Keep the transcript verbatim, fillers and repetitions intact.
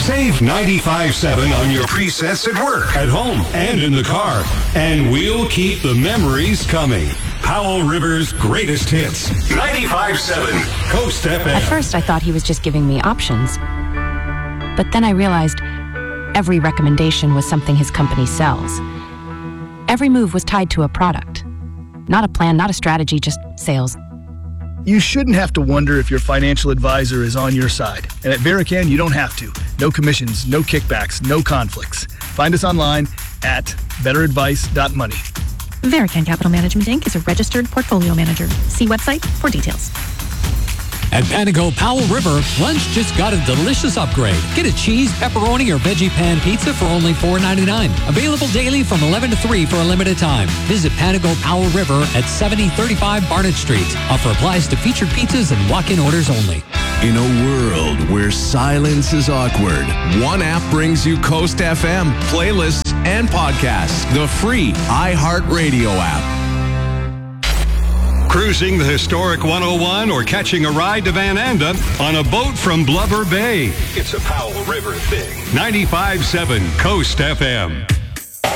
Save ninety-five seven on your presets at work, at home, and in the car. And we'll keep the memories coming. Powell River's greatest hits. ninety-five seven Coast F M. At first, I thought he was just giving me options. But then I realized every recommendation was something his company sells. Every move was tied to a product. Not a plan, not a strategy, just sales. You shouldn't have to wonder if your financial advisor is on your side. And at Verican, you don't have to. No commissions, no kickbacks, no conflicts. Find us online at better advice dot money. Verican Capital Management, Incorporated is a registered portfolio manager. See website for details. At Panago Powell River, lunch just got a delicious upgrade. Get a cheese, pepperoni, or veggie pan pizza for only four dollars and ninety-nine cents. Available daily from eleven to three for a limited time. Visit Panago Powell River at seventy thirty-five Barnett Street. Offer applies to featured pizzas and walk-in orders only. In a world where silence is awkward, one app brings you Coast F M, playlists, and podcasts. The free iHeartRadio app. Cruising the historic one oh one or catching a ride to Van Anda on a boat from Blubber Bay. It's a Powell River thing. ninety-five seven Coast F M.